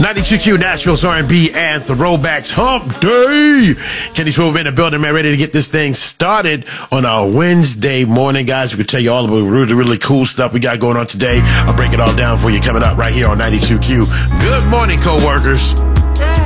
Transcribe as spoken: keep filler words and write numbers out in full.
ninety-two Q Nashville's R and B and Throwbacks Hump Day. Kenny Smooth in the building, man, ready to get this thing started on our Wednesday morning, guys. We can tell you all about really, really cool stuff we got going on today. I'll break it all down for you coming up right here on ninety-two Q. Good morning, co-workers.